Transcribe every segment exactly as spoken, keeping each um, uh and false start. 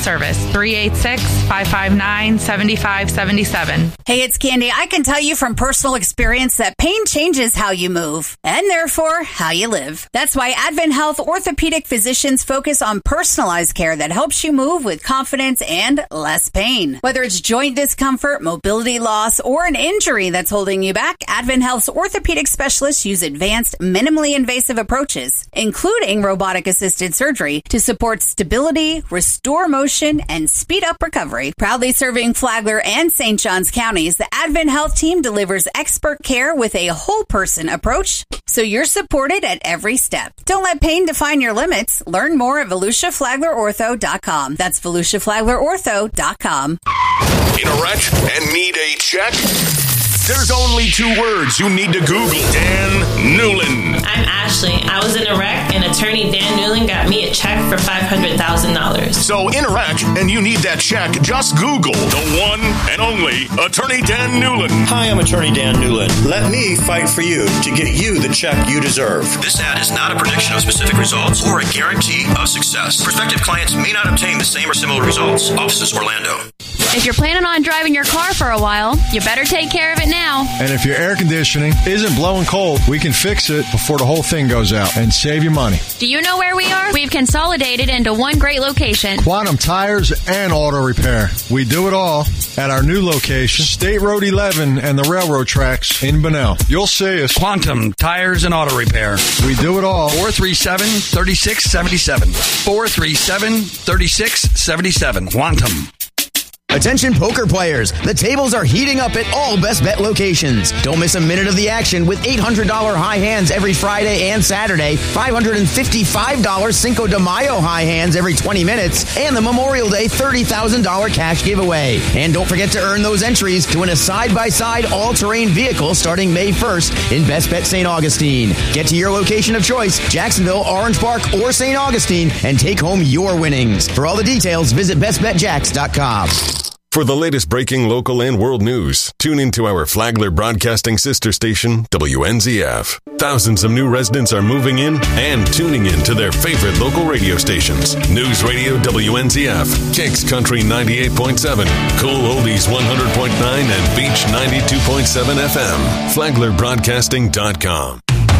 service, three eight six, five five nine, seven five seven seven. Hey, it's Candy. I can tell you from personal experience that pain changes how you move, and therefore how you live. That's why Advent Health orthopedic physicians focus on personalized care that helps you move with confidence and less pain. Whether it's joint discomfort, mobility loss, or an injury that's holding you back, Advent Health's orthopedic specialists use advanced, minimally invasive approaches, including robotic-assisted surgery, to support stability, restore motion, and speed up recovery. Proudly serving Flagler and Saint Johns counties, the Advent Health team delivers expert care with a whole-person approach, so you're supported at every step. Don't let pain define your limits. Learn more at Volusia Flagler Ortho dot com. That's Volusia Flagler Ortho dot com. In a wreck and need a check? There's only two words you need to Google. Dan Newlin. I'm Ashley. I was in a wreck, and attorney Dan Newlin got me a check for five hundred thousand dollars. So in a wreck and you need that check, just Google the one and only attorney Dan Newlin. Hi, I'm attorney Dan Newlin. Let me fight for you to get you the check you deserve. This ad is not a prediction of specific results or a guarantee of success. Prospective clients may not obtain the same or similar results. Offices Orlando. If you're planning on driving your car for a while, you better take care of it now. And if your air conditioning isn't blowing cold, we can fix it before the whole thing goes out and save you money. Do you know where we are? We've consolidated into one great location. Quantum Tires and Auto Repair. We do it all at our new location, State Road eleven and the railroad tracks in Bunnell. You'll see us. Quantum Tires and Auto Repair. We do it all. four three seven, three six seven seven. four three seven, three six seven seven. Quantum. Attention poker players, the tables are heating up at all Best Bet locations. Don't miss a minute of the action with eight hundred dollars high hands every Friday and Saturday, five hundred fifty-five dollars Cinco de Mayo high hands every twenty minutes, and the Memorial Day thirty thousand dollars cash giveaway. And don't forget to earn those entries to win a side-by-side all-terrain vehicle starting May first in Best Bet Saint Augustine. Get to your location of choice, Jacksonville, Orange Park, or Saint Augustine, and take home your winnings. For all the details, visit best bet jacks dot com. For the latest breaking local and world news, tune into our Flagler Broadcasting sister station, W N Z F. Thousands of new residents are moving in and tuning in to their favorite local radio stations. News Radio W N Z F, Kicks Country ninety-eight point seven, Cool Oldies one hundred point nine, and Beach ninety-two point seven F M. Flagler Broadcasting dot com.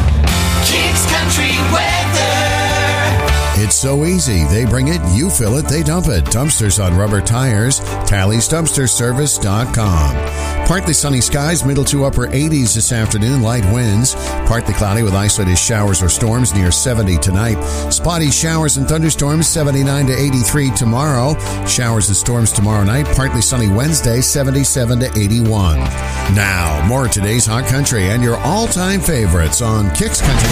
Kicks Country weather. It's so easy. They bring it, you fill it, they dump it. Dumpsters on rubber tires. Tally's Dumpster Service dot com. Partly sunny skies, middle to upper eighties this afternoon. Light winds. Partly cloudy with isolated showers or storms near seventy tonight. Spotty showers and thunderstorms, seventy-nine to eighty-three tomorrow. Showers and storms tomorrow night. Partly sunny Wednesday, seventy-seven to eighty-one. Now, more of today's Hot Country and your all-time favorites on Kicks Country